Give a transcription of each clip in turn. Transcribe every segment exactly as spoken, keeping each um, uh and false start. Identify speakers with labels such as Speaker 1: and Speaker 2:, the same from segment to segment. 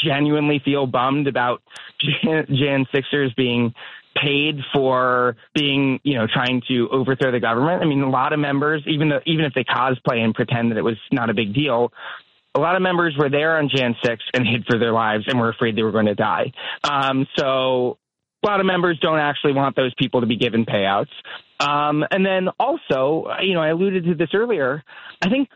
Speaker 1: genuinely feel bummed about Jan, Jan sixers being paid for being, you know, trying to overthrow the government. I mean, a lot of members, even though, even if they cosplay and pretend that it was not a big deal, a lot of members were there on January sixth and hid for their lives and were afraid they were going to die. Um, so a lot of members don't actually want those people to be given payouts. Um, and then also, you know, I alluded to this earlier. I think,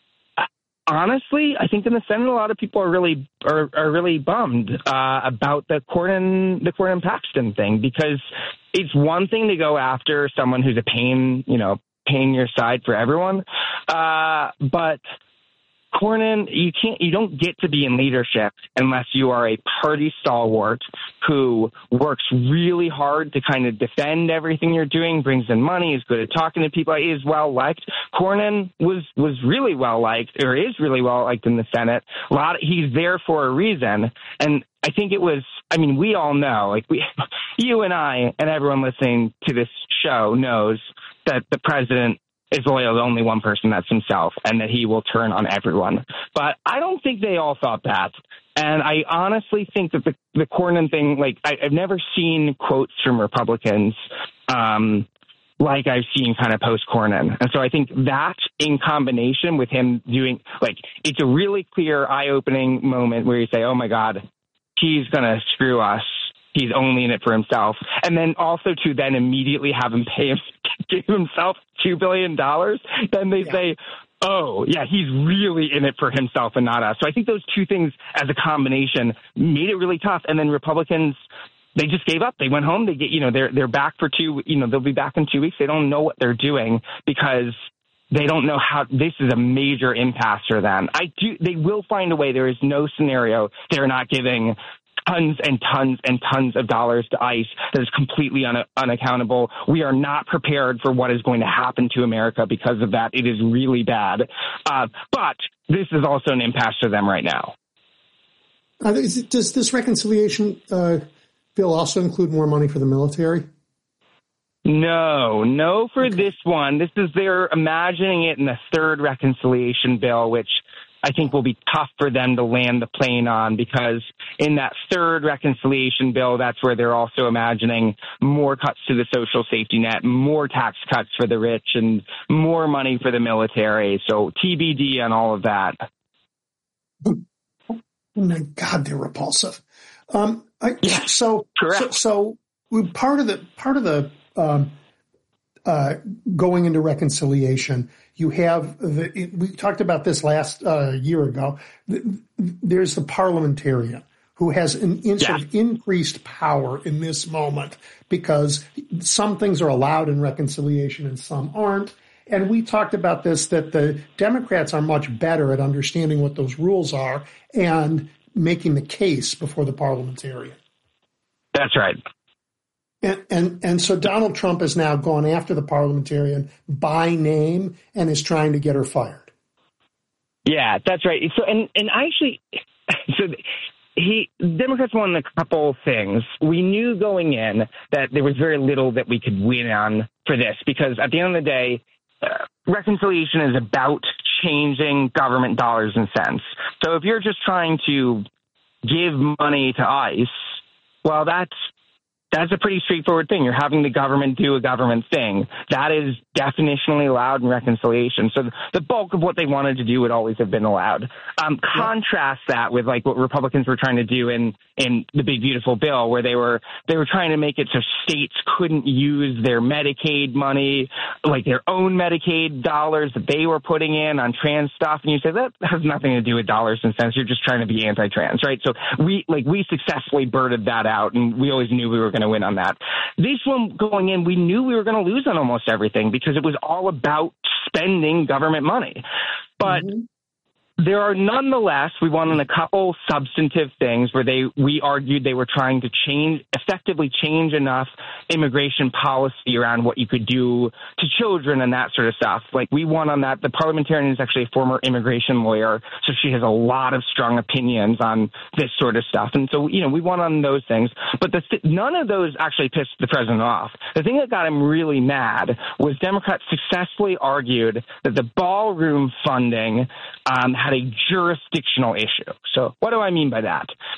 Speaker 1: honestly, I think in the Senate, a lot of people are really are, are really bummed uh, about the Cornyn the Cornyn Paxton thing, because it's one thing to go after someone who's a pain, you know, pain in your side for everyone, uh, but Cornyn, you can't, you don't get to be in leadership unless you are a party stalwart who works really hard to kind of defend everything you're doing, brings in money, is good at talking to people, is well liked. Cornyn was was really well liked, or is really well liked in the Senate. A lot of, he's there for a reason, and I think it was. I mean, we all know, like we, you and I, and everyone listening to this show knows that the president is loyal to only one person, that's himself, and that he will turn on everyone. But I don't think they all thought that. And I honestly think that the, the Cornyn thing, like, I, I've never seen quotes from Republicans um, like I've seen kind of post-Cornyn. And so I think that in combination with him doing, like, it's a really clear, eye-opening moment where you say, oh, my God, he's going to screw us. He's only in it for himself. And then also to then immediately have him pay him, give himself two billion dollars, then they yeah. say, oh, yeah, he's really in it for himself and not us. So I think those two things as a combination made it really tough. And then Republicans, they just gave up. They went home. They get, you know, they're, they're back for two, you know, they'll be back in two weeks. They don't know what they're doing because they don't know how. This is a major impasse for them. I do. They will find a way. There is no scenario they're not giving tons and tons and tons of dollars to ICE that is completely un- unaccountable. We are not prepared for what is going to happen to America because of that. It is really bad. Uh, but this is also an impasse for them right now.
Speaker 2: Uh, is it, does this reconciliation uh, bill also include more money for the military?
Speaker 1: No, no for okay. this one. This is, they're imagining it in the third reconciliation bill, which I think will be tough for them to land the plane on, because in that third reconciliation bill, that's where they're also imagining more cuts to the social safety net, more tax cuts for the rich, and more money for the military. So T B D on all of that.
Speaker 2: Oh my God, they're repulsive. Um, I,
Speaker 1: yeah,
Speaker 2: so,
Speaker 1: correct.
Speaker 2: so, so part of the part of the um, uh, going into reconciliation, you have the, it, we talked about this last uh, year ago. There's the parliamentarian who has an in, yeah. sort of increased power in this moment, because some things are allowed in reconciliation and some aren't. And we talked about this, that the Democrats are much better at understanding what those rules are and making the case before the parliamentarian.
Speaker 1: That's right.
Speaker 2: And, and and so Donald Trump has now gone after the parliamentarian by name and is trying to get her fired.
Speaker 1: Yeah, that's right. So and and actually, so he Democrats won a couple things. We knew going in that there was very little that we could win on for this, because at the end of the day, uh, reconciliation is about changing government dollars and cents. So if you're just trying to give money to ICE, well, that's That's a pretty straightforward thing. You're having the government do a government thing. That is definitionally allowed in reconciliation. So the bulk of what they wanted to do would always have been allowed. Um, contrast that with like what Republicans were trying to do in, in the Big Beautiful Bill, where they were they were trying to make it so states couldn't use their Medicaid money, like their own Medicaid dollars that they were putting in on trans stuff. And you say that has nothing to do with dollars and cents. You're just trying to be anti-trans, right? So we like we successfully birded that out, and we always knew we were going to win on that. This one going in, we knew we were going to lose on almost everything, because it was all about spending government money. But mm-hmm. there are nonetheless, we won on a couple substantive things where they we argued they were trying to change, effectively change enough immigration policy around what you could do to children and that sort of stuff. Like we won on that. The parliamentarian is actually a former immigration lawyer, so she has a lot of strong opinions on this sort of stuff. And so, you know, we won on those things. But the th- none of those actually pissed the president off. The thing that got him really mad was Democrats successfully argued that the ballroom funding um, had a jurisdictional issue. So what do I mean by that?